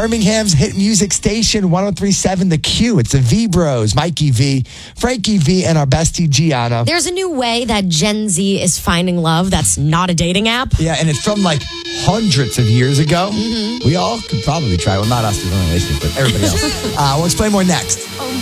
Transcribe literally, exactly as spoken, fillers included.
Birmingham's hit music station, one oh three point seven The Q. It's the V Bros, Mikey V, Frankie V, and our bestie Gianna. There's a new way that Gen Z is finding love that's not a dating app. Yeah, and it's from like hundreds of years ago. Mm-hmm. We all could probably try. Well, not us, we're only listening, but everybody else. uh, we'll explain more next.